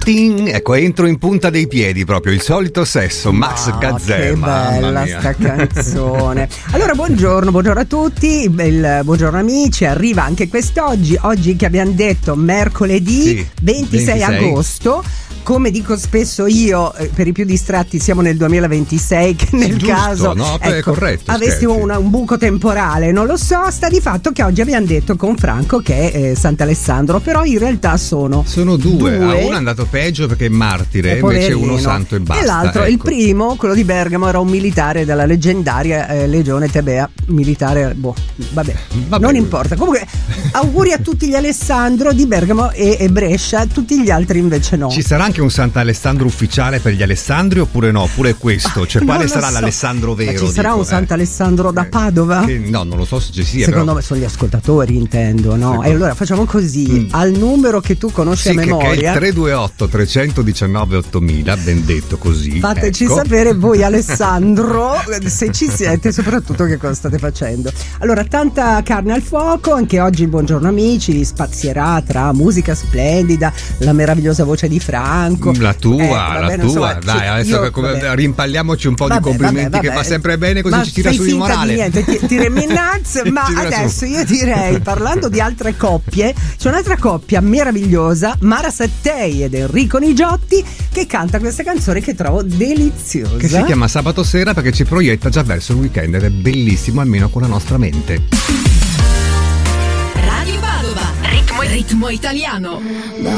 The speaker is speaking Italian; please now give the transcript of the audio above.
Ting, ecco, entro in punta dei piedi proprio, il solito sesso, Max Gazzè. Che bella sta canzone. Allora, buongiorno a tutti, buongiorno amici, arriva anche quest'oggi, oggi che abbiamo detto mercoledì 26 agosto. Come dico spesso io, per i più distratti siamo nel 2026, che nel caso è corretto, avessimo un buco temporale, non lo so, sta di fatto che oggi abbiamo detto con Franco che è Sant'Alessandro, però in realtà sono due. Uno è andato peggio perché è martire, invece uno santo e basta. E l'altro, ecco. Il primo, quello di Bergamo, era un militare della leggendaria Legione Tebea, militare, vabbè, non importa. Comunque auguri a tutti gli Alessandro di Bergamo e Brescia, tutti gli altri invece no. Ci sarà anche un Sant'Alessandro ufficiale per gli Alessandri oppure no? Pure questo, cioè quale sarà l'Alessandro vero? Ma ci sarà un Sant'Alessandro da Padova? No, non lo so se ci sia. Secondo me sono gli ascoltatori, intendo, no? E allora facciamo così, al numero che tu conosci a memoria, che è il 328 319 8000, ben detto così. Fateci sapere voi Alessandro se ci siete, soprattutto che cosa state facendo. Allora, tanta carne al fuoco, anche oggi il buongiorno amici spazierà tra musica splendida, la meravigliosa voce di Franco, la tua, dai, adesso rimpalliamoci un po' di complimenti che va sempre bene, così ci tira su di morale. Niente, tirami nuts, ma adesso io direi, parlando di altre coppie, c'è un'altra coppia meravigliosa, Mara Sattei ed Enrico Nigiotti, che canta questa canzone che trovo deliziosa, che si chiama Sabato Sera, perché ci proietta già verso il weekend ed è bellissimo, almeno con la nostra mente. Radio Padova, ritmo italiano.